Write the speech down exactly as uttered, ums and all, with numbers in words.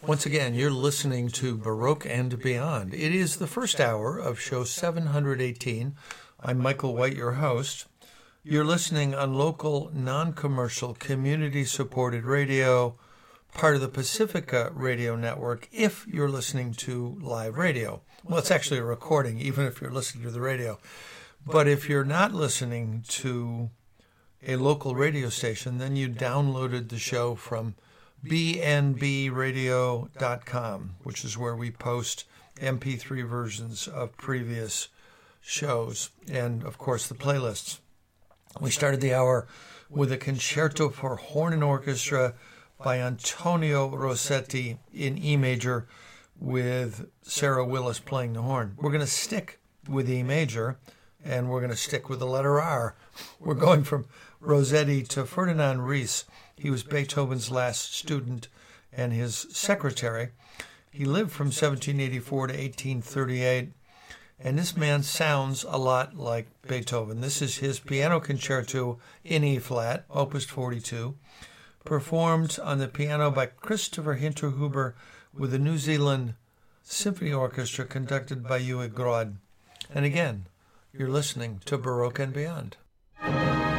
Once again, you're listening to Baroque and Beyond. It is the first hour of show seven hundred eighteen. I'm Michael White, your host. You're listening on local, non-commercial, community-supported radio, part of the Pacifica Radio Network, if you're listening to live radio. Well, it's actually a recording, even if you're listening to the radio. But if you're not listening to a local radio station, then you downloaded the show from b n b radio dot com, which is where we post M P three versions of previous shows and, of course, the playlists. We started the hour with a concerto for horn and orchestra by Antonio Rossetti in E major, with Sarah Willis playing the horn. We're going to stick with E major, and we're going to stick with the letter R. We're going from Rossetti to Ferdinand Ries. He was Beethoven's last student and his secretary. He lived from seventeen eighty-four to eighteen thirty-eight, and this man sounds a lot like Beethoven. This is his piano concerto in E-flat, Opus forty-two, performed on the piano by Christopher Hinterhuber with the New Zealand Symphony Orchestra conducted by Uwe Grod. And again, you're listening to Baroque and Beyond.